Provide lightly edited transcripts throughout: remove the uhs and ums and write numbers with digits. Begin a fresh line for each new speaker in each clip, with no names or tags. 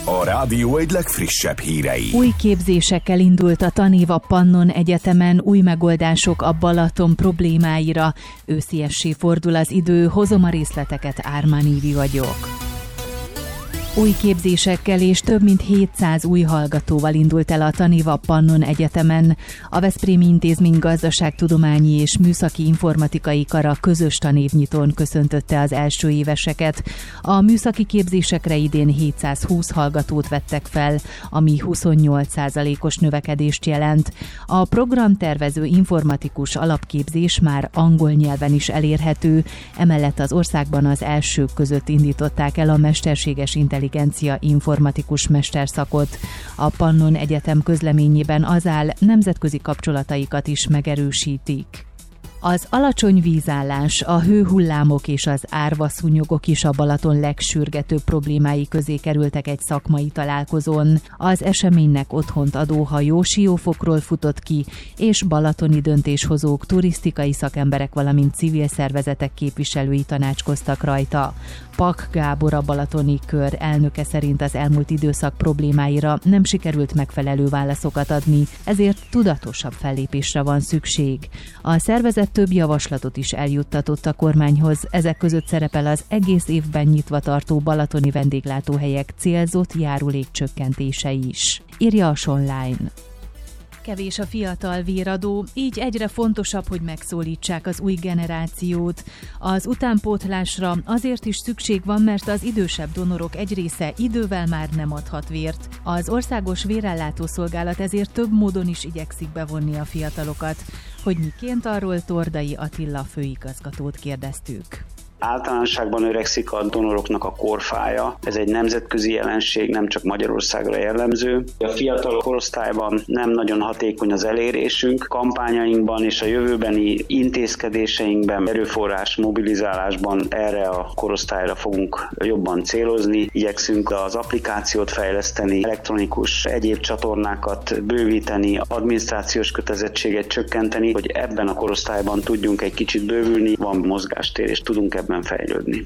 A rádió egy legfrissebb hírei.
Új képzésekkel indult a tanév a Pannon Egyetemen, új megoldások a Balaton problémáira. Ősziessé fordul az idő, hozom a részleteket, Ármán Ívi vagyok. Új képzésekkel és több mint 700 új hallgatóval indult el a tanév a Pannon Egyetemen. A Veszprémi Intézmény Gazdaságtudományi és Műszaki Informatikai Kara közös tanévnyitón köszöntötte az első éveseket. A műszaki képzésekre idén 720 hallgatót vettek fel, ami 28%-os növekedést jelent. A programtervező informatikus alapképzés már angol nyelven is elérhető, emellett az országban az elsők között indították el a mesterséges intelligencia informatikus mesterszakot. A Pannon Egyetem közleményében az áll, nemzetközi kapcsolataikat is megerősítik. Az alacsony vízállás, a hőhullámok és az árvaszúnyogok is a Balaton legsürgetőbb problémái közé kerültek egy szakmai találkozón. Az eseménynek otthont adó hajó Siófokról futott ki, és balatoni döntéshozók, turisztikai szakemberek, valamint civil szervezetek képviselői tanácskoztak rajta. Pak Gábor, a balatoni kör elnöke szerint az elmúlt időszak problémáira nem sikerült megfelelő válaszokat adni, ezért tudatosabb fellépésre van szükség. A szervezet több javaslatot is eljuttatott a kormányhoz, ezek között szerepel az egész évben nyitva tartó balatoni vendéglátóhelyek célzott járulékcsökkentése is. Írja a Online. Kevés a fiatal véradó, így egyre fontosabb, hogy megszólítsák az új generációt. Az utánpótlásra azért is szükség van, mert az idősebb donorok egy része idővel már nem adhat vért. Az Országos Vérellátó Szolgálat ezért több módon is igyekszik bevonni a fiatalokat. Hogy miként, arról Tordai Attila főigazgatót kérdeztük.
Általánosságban öregszik a donoroknak a korfája. Ez egy nemzetközi jelenség, nem csak Magyarországra jellemző. A fiatal korosztályban nem nagyon hatékony az elérésünk. Kampányainkban és a jövőbeni intézkedéseinkben, erőforrás mobilizálásban erre a korosztályra fogunk jobban célozni. Igyekszünk az applikációt fejleszteni, elektronikus egyéb csatornákat bővíteni, adminisztrációs kötelezettséget csökkenteni, hogy ebben a korosztályban tudjunk egy kicsit bővülni, van mozgástér és tudunk ebben fejlődni.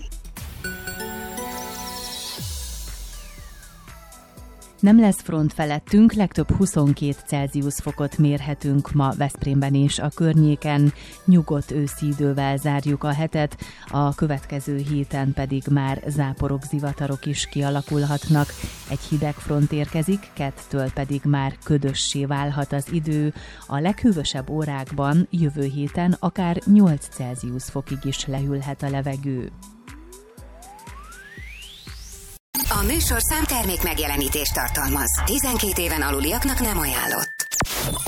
Nem lesz front felettünk, legtöbb 22 Celsius fokot mérhetünk ma Veszprémben és a környéken. Nyugodt őszi idővel zárjuk a hetet, a következő héten pedig már záporok, zivatarok is kialakulhatnak. Egy hideg front érkezik, kettől pedig már ködössé válhat az idő. A leghűvösebb órákban jövő héten akár 8 Celsius fokig is lehűlhet a levegő.
A műsorszám termék megjelenítést tartalmaz. 12 éven aluliaknak nem ajánlott.